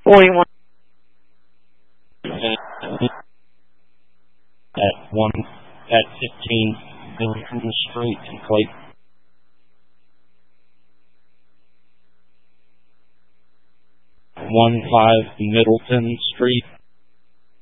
41 at 15 Milton Street in Clayton. 15 Middleton Street.